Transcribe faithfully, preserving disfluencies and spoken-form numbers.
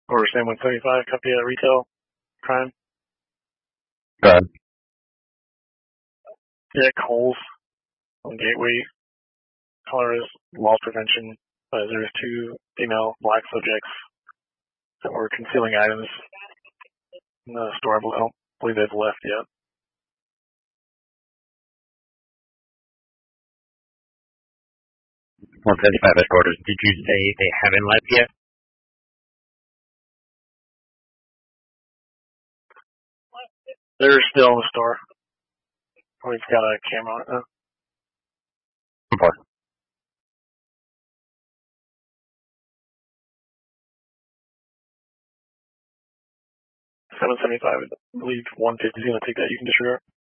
Or Sam one seventy-five, copy of retail crime. Go ahead. Yeah, Coles on Gateway. Caller is loss prevention. Uh, there's two female black subjects that were concealing items in the store. I don't believe they've left yet. one seventy-five headquarters. Did you say they haven't left yet? They're still in the store. We've got a camera on it now. Report. seven seventy-five, I believe one fifty is going to take that. You can disregard.